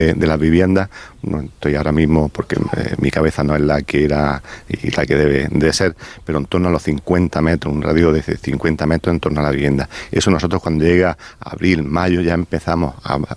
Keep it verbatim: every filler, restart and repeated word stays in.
de las viviendas, no estoy ahora mismo porque eh, mi cabeza no es la que era y la que debe de ser, pero en torno a los cincuenta metros, un radio de cincuenta metros en torno a la vivienda. Eso nosotros cuando llega abril, mayo ya empezamos a,